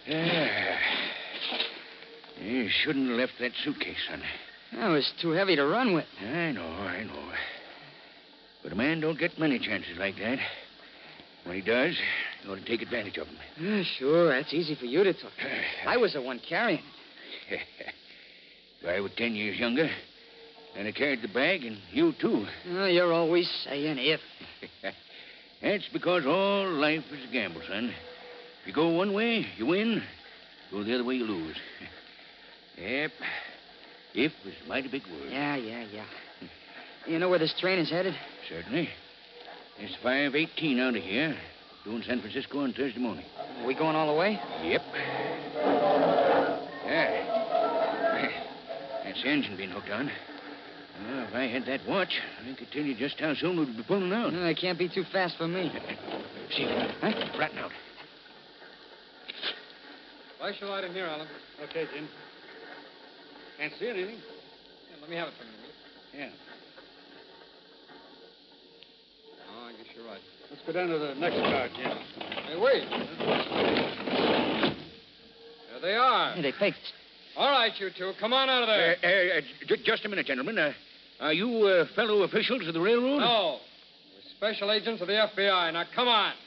You shouldn't have left that suitcase, son. That was too heavy to run with. I know. But a man don't get many chances like that. When he does, you ought to take advantage of him. Sure, that's easy for you to talk. I was the one carrying it. If I were 10 years younger, and I carried the bag, and you, too. Oh, you're always saying if. That's because all life is a gamble, son. If you go one way, you win. Go the other way, you lose. Yep. If was a mighty big word. Yeah. You know where this train is headed? Certainly. It's 5:18 out of here. Due in San Francisco on Thursday morning. Are we going all the way? Yep. Yeah. That's the engine being hooked on. Well, if I had that watch, I could tell you just how soon we'd be pulling out. No, it can't be too fast for me. See, flatten out. Flash your light in here, Alan. Okay, Jim. Can't see anything. Yeah, let me have it for a minute. Yeah. Oh, I guess you're right. Let's go down to the next car, Jim. Hey, wait. There they are. Hey, they faked us. All right, you two. Come on out of there. Just a minute, gentlemen. Are you fellow officials of the railroad? No. We're special agents of the FBI. Now, come on.